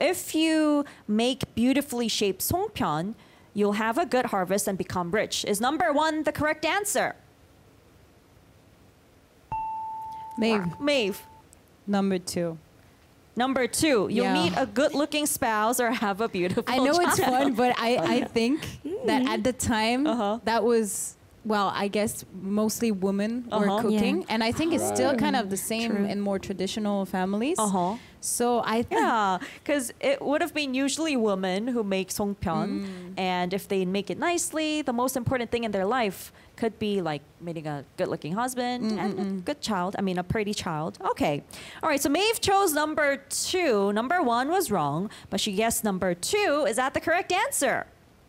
if you make beautifully shaped 송편, you'll have a good harvest and become rich. Is number 1 the correct answer? Maeve. Number 2. Number 2, you'll Yeah. meet a good-looking spouse or have a beautiful I know child. it's fun, but I think that at the time that was, well, I guess mostly women were cooking, Yeah. and I think it's still kind of the same True. in more traditional families. So I think Yeah, because it would have been usually women who make 송편, and if they make it nicely, the most important thing in their life could be like meeting a good-looking husband and a good child. I mean, a pretty child. Okay. All right, so Maeve chose number 2. Number 1 was wrong, but she guessed number 2. Is that the correct answer?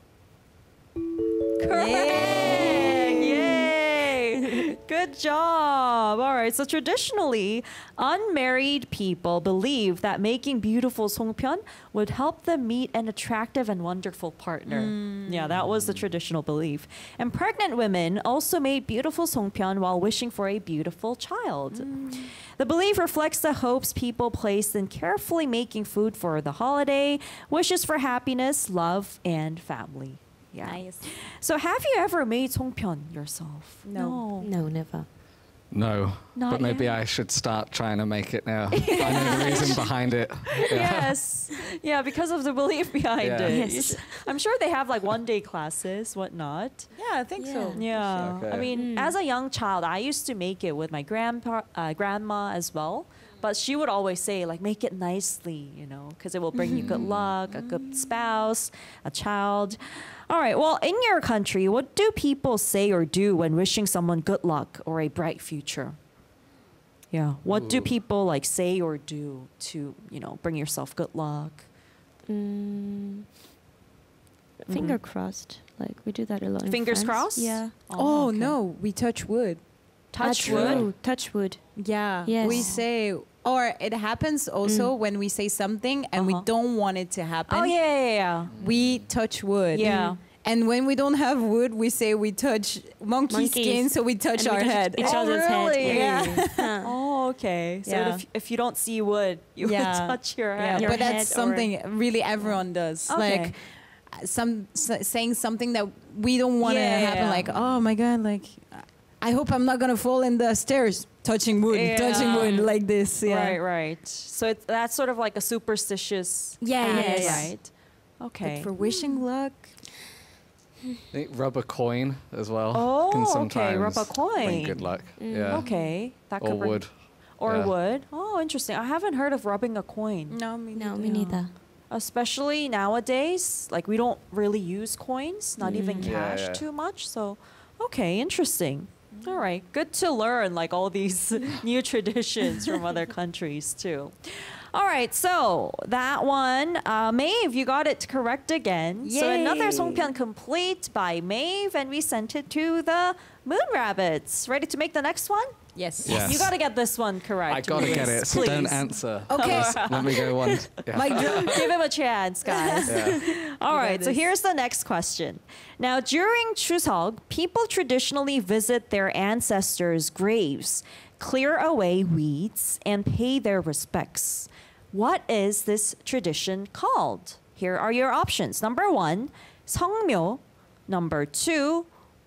Correct! Yay! Good job. All right, so traditionally, unmarried people believe that making beautiful 송편 would help them meet an attractive and wonderful partner. Yeah, that was the traditional belief. And pregnant women also made beautiful 송편 while wishing for a beautiful child. The belief reflects the hopes people placed in carefully making food for the holiday, wishes for happiness, love, and family. Yeah. Nice. So have you ever made 송편 yourself? No. No, never. No, Not but maybe yet. I should start trying to make it now. I know the reason behind it. Yes. Yeah, because of the belief behind Yeah. it. You Yes. should- I'm sure they have like one-day classes, whatnot. yeah, I think so. Yeah. Okay. I mean, as a young child, I used to make it with my grandma as well. But she would always say, like, make it nicely, you know, because it will bring you good luck, a good spouse, a child. All right. Well, in your country, what do people say or do when wishing someone good luck or a bright future? Yeah. What do people like say or do to, you know, bring yourself good luck? Finger crossed. Like we do that a lot. in Fingers France. crossed? Yeah. Oh, okay. no, we touch wood. Touch True. wood. Touch wood. Yeah. Yes. We say, or it happens also when we say something and we don't want it to happen. Oh, yeah. We touch wood. Yeah. And when we don't have wood, we say we touch monkey Monkeys. skin, so we touch And we our touch head. each Oh, other's head. really? Yeah. Oh, okay. So Yeah. if you don't see wood, you would touch your Yeah, head. Your but that's head or- something really everyone does. Okay. Like saying something that we don't want to happen. Yeah. Like, oh my god, like I hope I'm not gonna fall in the stairs. Touching wood, touching wood like this. Yeah. Right. So that's sort of like a superstitious Yeah, act, yes. right? Okay. But for wishing luck, I think rub a coin as well. Oh, can okay, sometimes rub a coin. bring good luck. Yeah. Okay. That Or could bring- wood. Or Yeah. wood. Oh, interesting. I haven't heard of rubbing a coin. no, me No, neither. me neither. Especially nowadays, like we don't really use coins, not even Yeah, cash yeah. too much. So, okay, interesting. All right, good to learn like all these new traditions from other countries too. All right, so that one, Maeve, you got it correct again. So another Yay. 송편 complete by Maeve, and we sent it to the Moon Rabbits. Ready to make the next one? Yes. Yes. You got to get this one correct. I gotta get it, so don't Please. answer. Okay. Let me go one. Yeah. Mic drop. Give him a chance, guys. All right, so this. here's the next question. Now, during Chuseok, people traditionally visit their ancestors' graves, clear away weeds, and pay their respects. What is this tradition called? Here are your options. Number 1, 성묘. Number 2,